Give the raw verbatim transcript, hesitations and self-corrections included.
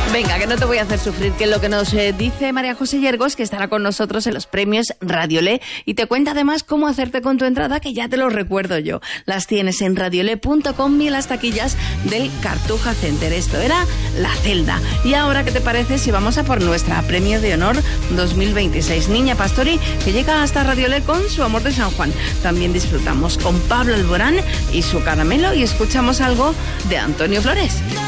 Venga, que no te voy a hacer sufrir, que lo que nos eh, dice María José Yergos, que estará con nosotros en los premios Radiolé, y te cuenta además cómo hacerte con tu entrada, que ya te lo recuerdo yo. Las tienes en radiolé punto com y en las taquillas del Cartuja Center. Esto era La Celda. Y ahora, ¿qué te parece si vamos a por nuestra Premio de Honor dos mil veintiséis? Niña Pastori, que llega hasta Radiolé con Su Amor de San Juan. También disfrutamos con Pablo Alborán y Su Caramelo, y escuchamos algo de Antonio Flores.